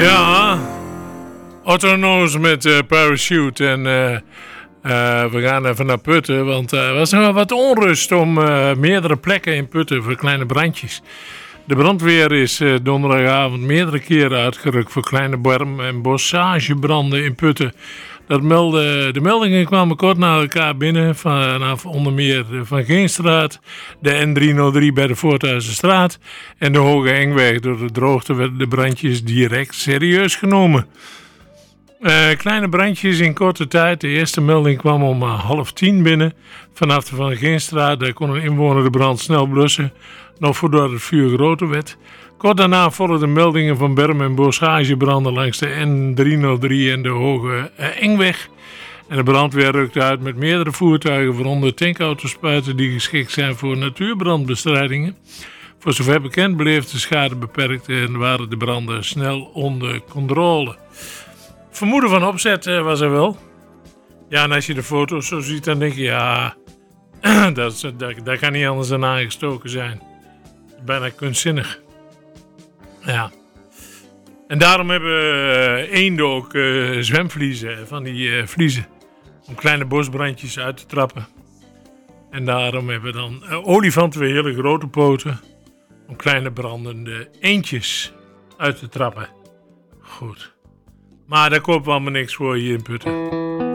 Ja, Otto Knows met Parachute en we gaan even naar Putten, want er was nog wel wat onrust om meerdere plekken in Putten voor kleine brandjes. De brandweer is donderdagavond meerdere keren uitgerukt voor kleine berm- en bossagebranden in Putten. De meldingen kwamen kort na elkaar binnen vanaf onder meer de Van Geenstraat, de N303 bij de Voorthuizenstraat en de Hoge Engweg. Door de droogte werden de brandjes direct serieus genomen. Kleine brandjes in korte tijd. De eerste melding kwam om 9:30 binnen. Vanaf de Van Geenstraat. Daar kon een inwoner de brand snel blussen, nog voordat het vuur groter werd. Kort daarna volgden meldingen van berm- en bossagebranden langs de N303 en de Hoge Engweg. En de brandweer rukte uit met meerdere voertuigen, waaronder tankauto's-spuiten die geschikt zijn voor natuurbrandbestrijdingen. Voor zover bekend bleef de schade beperkt en waren de branden snel onder controle. Vermoeden van opzet was er wel. Ja, en als je de foto's zo ziet, dan denk je, ja, dat kan niet anders dan aangestoken zijn. Bijna kunstzinnig. Ja. En daarom hebben eenden ook zwemvliezen, van die vliezen, om kleine bosbrandjes uit te trappen. En daarom hebben we dan olifanten weer hele grote poten, om kleine brandende eendjes uit te trappen. Goed. Maar daar kopen we allemaal niks voor hier in Putten.